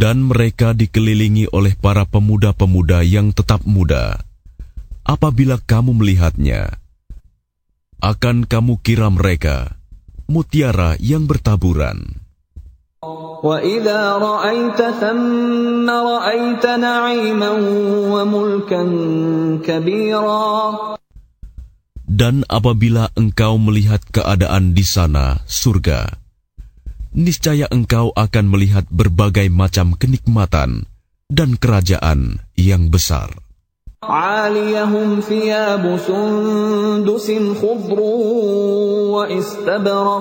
Dan mereka dikelilingi oleh para pemuda-pemuda yang tetap muda. Apabila kamu melihatnya, akan kamu kira mereka mutiara yang bertaburan. وَإِذَا رَأَيْتَ ثَمَّ رَأَيْتَ نَعِيمًا وَمُلْكًا كَبِيرًا. Dan apabila engkau melihat keadaan di sana, surga, niscaya engkau akan melihat berbagai macam kenikmatan dan kerajaan yang besar. عَالِيَهُمْ ثِيَابُ سُنْدُسٍ خُضْرٌ وَإِسْتَبْرَقٍ